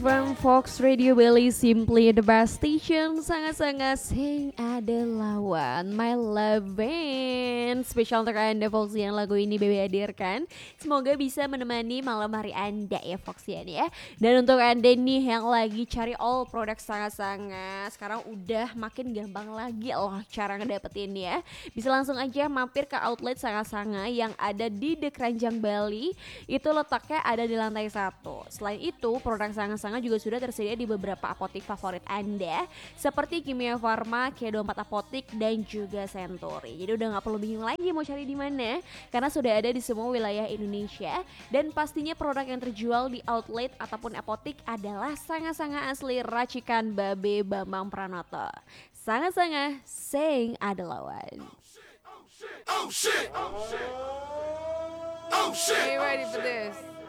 From Fox Radio Bali, simply the best station. Sangat-sangat sing ada lawan My Love Band. Spesial untuk Anda Foxy yang lagu ini Bebe hadirkan. Semoga bisa menemani malam hari Anda ya Foxy ya. Dan untuk Anda nih yang lagi cari all produk sangat-sangat, sekarang udah makin gampang lagi loh cara ngedapetin ya. Bisa langsung aja mampir ke outlet sangat-sangat yang ada di The Keranjang Bali. Itu letaknya ada di lantai 1. Selain itu, produk sangat-sangat juga sudah tersedia di beberapa apotik favorit Anda seperti Kimia Farma, K24 Apotik dan juga Century. Jadi udah nggak perlu bingung lagi mau cari di mana karena sudah ada di semua wilayah Indonesia dan pastinya produk yang terjual di outlet ataupun apotik adalah sangat-sangat asli racikan Babe Bambang Pranoto. Sangat-sangat sing ada lawan. Oh shit! Oh shit! Oh shit! Are you ready for this?